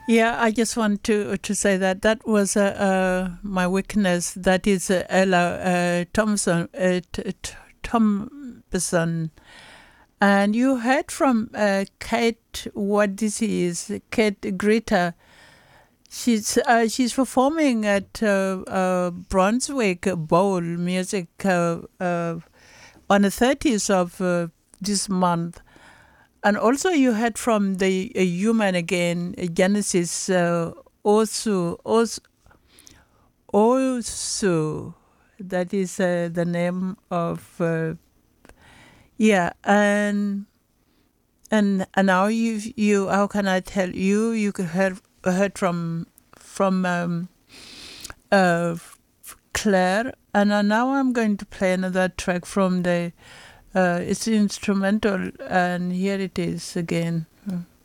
Yeah, I just want to say that that was my weakness. That is Ella Thompson. And you heard from Kate what this is, Kate Greta. She's performing at Brunswick Bowl Music on the 30th of this month. And also you heard from the Human Again, Genesis Osu. That is the name of, yeah, and now you how can I tell you heard from uh, Claire, and now I'm going to play another track from the it's instrumental, and here it is again.